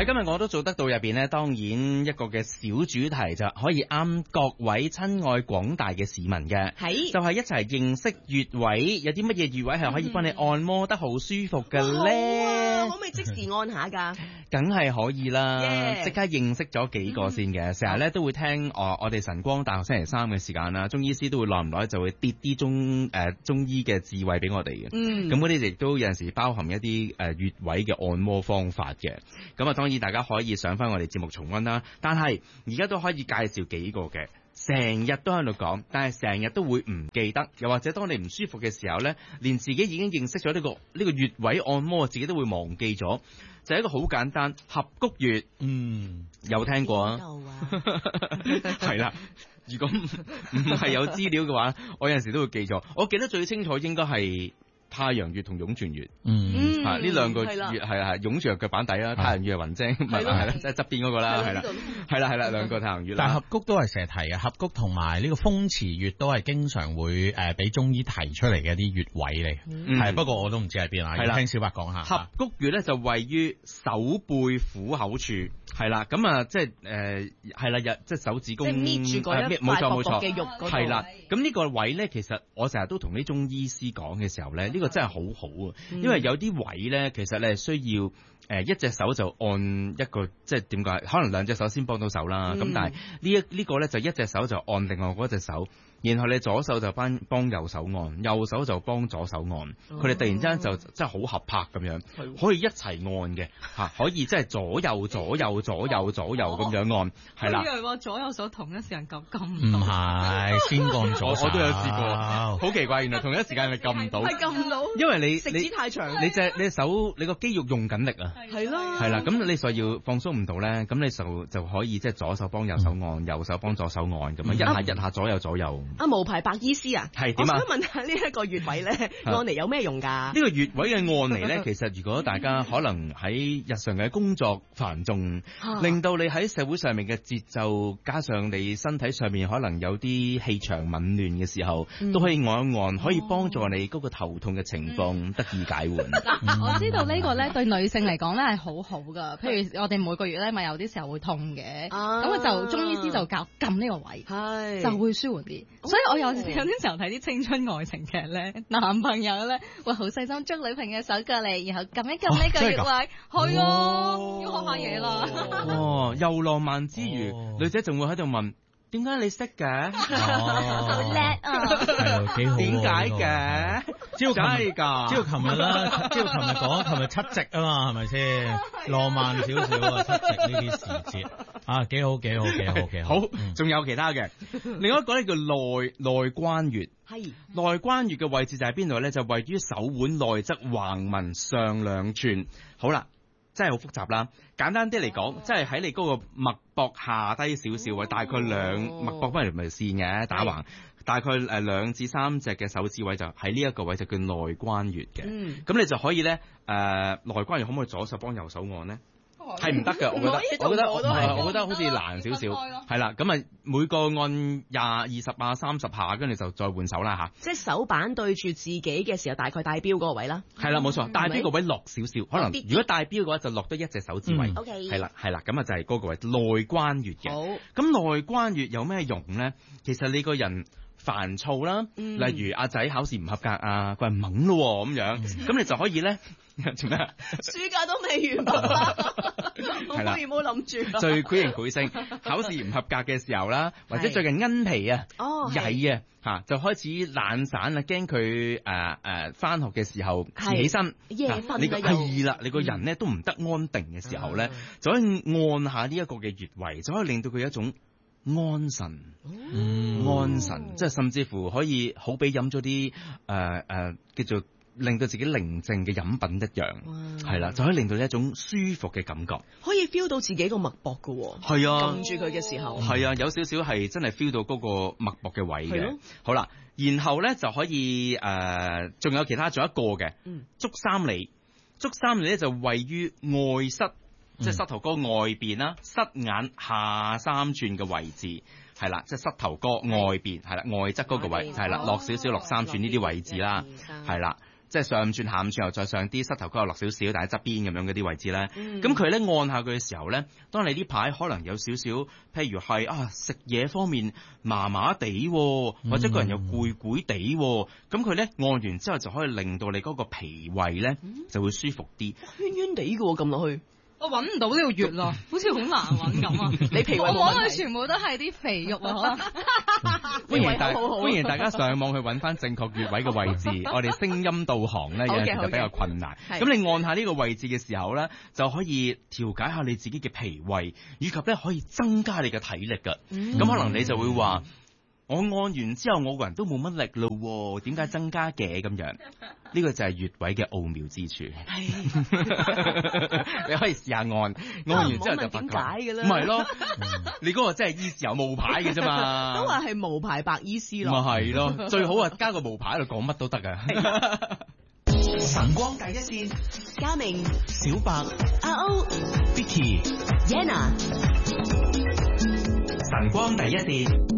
喺今日我都做得到入邊呢，當然一個嘅小主題就可以啱各位親愛廣大嘅市民嘅， 係就係一齊認識穴位，有啲乜嘢穴位係可以幫你按摩得好舒服嘅呢？ 可唔可以即時按下㗎？ 梗係可以啦， Yeah 即刻認識咗幾個先嘅，成日咧都會聽我哋晨光大學星期三嘅時間啦，中醫師都會耐唔耐就會跌啲中醫嘅智慧俾我哋嘅，咁嗰啲亦都有陣時包含一啲穴位嘅按摩方法嘅，咁啊當然大家可以上翻我哋節目重溫啦，但係而家都可以介紹幾個嘅。成日都喺度講，但係成日都會唔記得，又或者當你唔舒服嘅時候呢，連自己已經認識咗呢個穴位按摩，自己都會忘記咗。就係一個好簡單合谷穴，有聽過啊？係啦，如果唔係有資料嘅話，我有陣時都會記咗。我記得最清楚應該係太陽穴同湧泉穴，呢兩個穴係湧泉腳板底啦，太陽穴係雲精，係啦，即係側邊嗰個啦，係啦，兩個太陽穴啦。 但係合谷都係成日提嘅，合谷同埋呢個風池穴都係經常會俾中醫提出嚟嘅啲穴位嚟，係不過我都唔知喺邊啊，要聽小白講下。 合谷穴咧就位於手背虎口處，係啦，咁啊即係係啦，即係手指公， 即係搣住嗰一塊薄薄嘅肉嗰度， 係啦。咁呢個位咧，其實我成日都同啲中醫師講嘅時候咧，呢個真係好好啊，因為有啲位咧，其實你係需要一隻手就按一個，即係點解？可能兩隻手先幫到手啦。咁但係呢個咧就一隻手就按另外嗰隻手，然後你左手就幫右手按，右手就幫左手按。佢哋突然之間就真係好合拍咁樣，可以一齊按嘅嚇，可以即係左右咁樣按，係啦。 我以為左右手同一時間撳唔係先按左手， 我都有試過，好奇怪，原來同一時間你撳唔到， 係撳唔到， 因為你食指太長， 你手你個肌肉用緊力啊。 係啦， 係啦，咁你所以要放鬆唔到咧，咁你就可以即係左手幫右手按，右手幫左手按咁樣，一下左右。 無牌白醫師啊， 係點啊？ 我想問下呢一個穴位咧，按嚟有咩用㗎？ 呢個穴位嘅按嚟咧，其實如果大家可能喺日常嘅工作繁重，令到你喺社會上面嘅節奏，加上你身體上面可能有啲氣場紊亂嘅時候，都可以按一按，可以幫助你嗰個頭痛嘅情況得以解緩。 我知道呢個咧對女性嚟講咧係好好噶，譬如我哋每個月咧咪有啲時候會痛嘅，咁我就中醫師就教撳呢個位，就會舒緩啲。所以我有啲時候睇啲青春愛情劇咧，男朋友咧會好細心捉女朋友手過嚟，然後撳一撳呢個穴位，係啊，要學下嘢啦。 又浪漫之餘，女仔仲會喺度問。點解你識嘅？ 好叻啊！ 係幾好。 點解嘅？ 只要琴日講，琴日七夕啊嘛，係咪先？浪漫少少啊，七夕呢啲時節啊，幾好。 好，仲有其他嘅。另外一個咧叫內關穴。係內關穴嘅位置就喺邊度咧？就位於手腕內側橫紋上2寸。好啦。真係好複雜啦，簡單啲嚟講，即係喺你嗰個脈搏下低少少位，大概脈搏翻嚟咪線嘅打橫，大概2至3隻嘅手指位就喺呢一個位就叫內關穴嘅。咁你就可以咧內關穴可唔可以左手幫右手按呢？係唔得嘅，我覺得好似難少少，係啦，咁啊每個按20、20下、30下，跟住就再換手啦吓。即係手板對住自己嘅時候，大概帶標嗰個位啦。係啦，冇錯，帶標個位落少少，可能如果帶標嘅話就落得一隻手指位。OK，係啦，咁啊就係嗰個位內關穴嘅。好，咁內關穴有咩用咧？其實你個人煩躁啦，例如阿仔考試唔合格啊，佢係懵咯咁樣，咁你就可以咧。做咩？暑假都未完啦，係啦，冇諗住。最繪形繪聲，考試唔合格嘅時候啦，或者最近恩皮啊、曳啊嚇，就開始懶散啦，驚佢返學嘅時候遲起身，夜瞓你係啦，你個人咧都唔得安定嘅時候咧，就可以按下呢一個嘅穴位，就可以令到佢一種安神，即係甚至乎可以好比飲咗啲叫做。令到自己寧靜嘅飲品一樣，係啦，就可以令到你一種舒服嘅感覺，可以 feel 到自己個脈搏噶，係啊，撳住佢嘅時候，係啊，有少少係真係 feel 到嗰個脈搏嘅位嘅，好啦，然後咧就可以仲有其他仲有一個嘅，足三里咧就位於外膝，即係膝頭哥外邊啦，膝眼下3寸嘅位置。係啦，即係膝頭哥外邊，係啦，外側嗰個位，係啦，落少少落3寸呢啲位置啦，係啦。 即係上5寸下5寸，又再上啲膝頭哥又落少少，但係側邊咁樣嗰啲位置咧。咁佢咧按下佢嘅時候咧，當你呢排可能有少少，譬如係食嘢方面麻麻地，或者個人又攰攰地，咁佢咧按完之後就可以令到你嗰個脾胃咧就會舒服啲。 冤冤地嘅喎，撳落去。 我揾唔到呢個穴咯，好似好難揾咁啊！ 你脾胃我揾佢全部都係啲肥肉啊，可能。 歡迎大家上網去揾翻正確穴位嘅位置。我哋聲音導航咧有陣時就比較困難。咁你按下呢個位置嘅時候咧，就可以調解下你自己嘅脾胃，以及咧可以增加你嘅體力㗎。咁可能你就會話：我按完之後，我個人都冇乜力咯，點解增加嘅咁樣？呢個就係穴位嘅奧妙之處。你可以試下按完之後就發覺。點解嘅咧？唔係咯，你嗰個真係醫師有冒牌嘅啫嘛。 都話係無牌白醫師咯。 咪係咯，最好加個無牌喺度講乜都得㗎。 晨光第一線， 嘉明、 小白、 阿歐、 Vicky、 Yana， 晨光第一線。